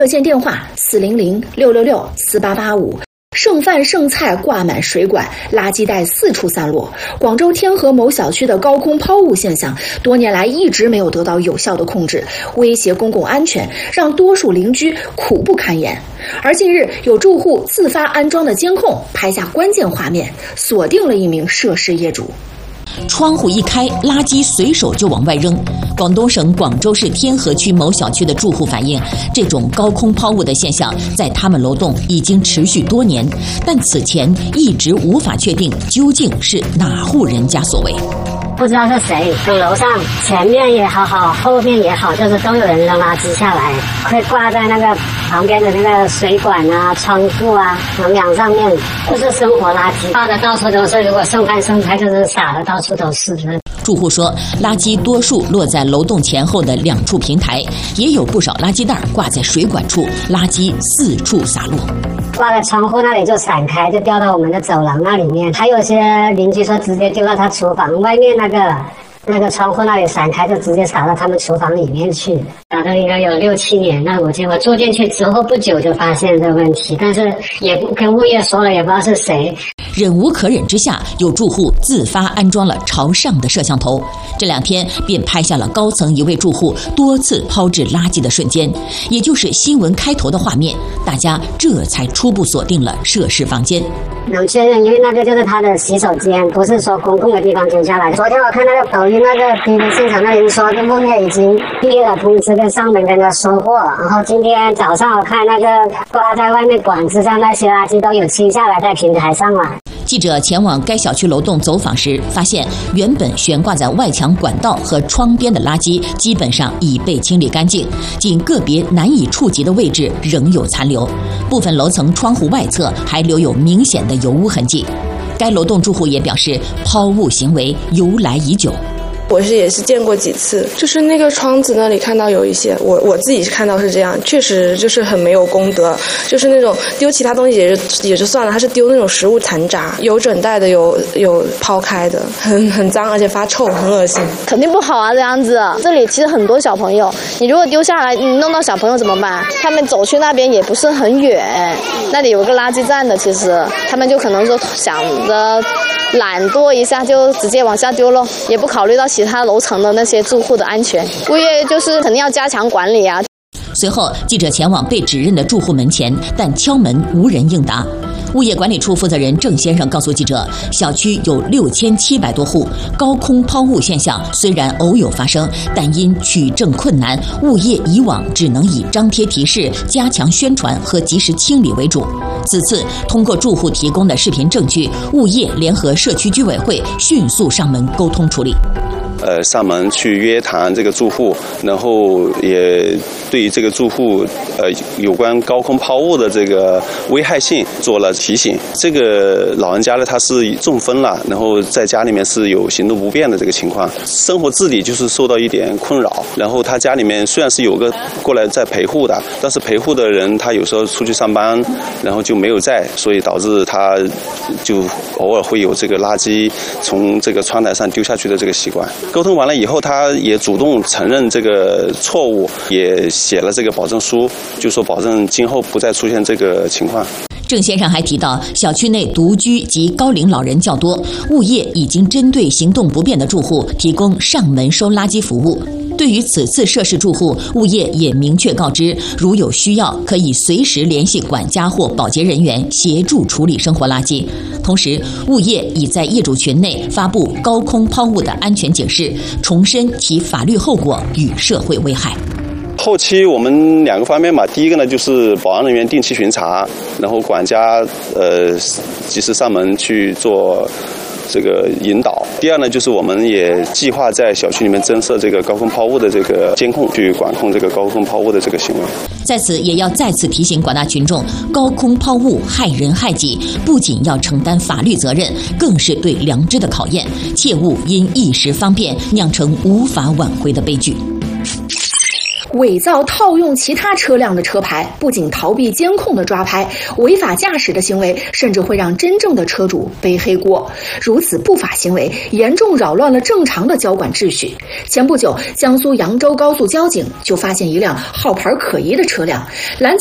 热线电话400-666-4885。剩饭剩菜挂满水管，垃圾袋四处散落。广州天河某小区的高空抛物现象，多年来一直没有得到有效的控制，威胁公共安全，让多数邻居苦不堪言。而近日，有住户自发安装的监控拍下关键画面，锁定了一名涉事业主。 窗户一开，垃圾随手就往外扔。广东省广州市天河区某小区的住户反映，这种高空抛物的现象在他们楼栋已经持续多年，但此前一直无法确定究竟是哪户人家所为。 不知道是谁，从楼上前面也好，后面也好，就是都有人扔垃圾下来，会挂在那个旁边的那个水管啊、窗户啊、门梁上面，就是生活垃圾，放的到处都是。如果剩饭剩菜，就是撒的到处都是。 住户说，垃圾多数落在楼栋前后的2处平台，也有不少垃圾袋挂在水管处，垃圾四处洒落。 挂在窗户那里就散开，就掉到我们的走廊那里面。还有些邻居说直接丢到他厨房外面那个窗户那里散开，就直接洒到他们厨房里面去。打了应该有6-7年了，我住进去之后不久就发现这个问题，但是也跟物业说了，也不知道是谁。 忍无可忍之下，有住户自发安装了朝上的摄像头，这2天便拍下了高层一位住户多次抛掷垃圾的瞬间，也就是新闻开头的画面。大家这才初步锁定了涉事房间。 能确认，因为那个就是他的洗手间，不是说公共的地方丢下来。昨天我看那个抖音那个 TV 现场那人说，这物业已经列了通知跟上门跟他说过，然后今天早上我看那个挂在外面管子上那些垃圾都有清下来在平台上了。 记者前往该小区楼栋走访时，发现原本悬挂在外墙管道和窗边的垃圾基本上已被清理干净，仅个别难以触及的位置仍有残留，部分楼层窗户外侧还留有明显的油污痕迹。该楼栋住户也表示，抛物行为由来已久。 我也是见过几次，就是那个窗子那里看到有一些，我自己看到是这样，确实就是很没有公德，就是那种丢其他东西也就算了，他是丢那种食物残渣，有整袋的，有抛开的，很脏，而且发臭，很恶心， 肯定不好啊，这样子。这里其实很多小朋友，你如果丢下来，你弄到小朋友怎么办？他们走去那边也不是很远，那里有个垃圾站的，其实他们就可能说想着懒惰一下就直接往下丢了，也不考虑到其他楼层的那些住户的安全。物业就是肯定要加强管理啊。 随后，记者前往被指认的住户门前，但敲门无人应答。物业管理处负责人郑先生告诉记者，小区有6700多户，高空抛物现象虽然偶有发生，但因取证困难，物业以往只能以张贴提示、加强宣传和及时清理为主。此次通过住户提供的视频证据，物业联合社区居委会迅速上门沟通处理。 上门去约谈这个住户，然后也对于这个住户有关高空抛物的这个危害性做了提醒。这个老人家呢，他是中风了，然后在家里面是有行动不便的这个情况，生活自理就是受到一点困扰。然后他家里面虽然是有个过来在陪护的，但是陪护的人他有时候出去上班，然后就没有在，所以导致他就偶尔会有这个垃圾从这个窗台上丢下去的这个习惯。沟通完了以后，他也主动承认这个错误，也写了这个保证书，就说保证今后不再出现这个情况。 郑先生还提到，小区内独居及高龄老人较多，物业已经针对行动不便的住户提供上门收垃圾服务。对于此次涉事住户，物业也明确告知，如有需要，可以随时联系管家或保洁人员协助处理生活垃圾。同时，物业已在业主群内发布高空抛物的安全警示，重申其法律后果与社会危害。 后期我们2个方面嘛，第一个呢就是保安人员定期巡查，然后管家及时上门去做这个引导。第二呢，就是我们也计划在小区里面增设这个高空抛物的这个监控，去管控这个高空抛物的这个行为。 在此也要再次提醒广大群众，高空抛物害人害己，不仅要承担法律责任，更是对良知的考验，切勿因一时方便酿成无法挽回的悲剧。 伪造套用其他车辆的车牌，不仅逃避监控的抓拍，违法驾驶的行为甚至会让真正的车主背黑锅。如此不法行为严重扰乱了正常的交管秩序。前不久，江苏扬州高速交警就发现一辆号牌可疑的车辆，拦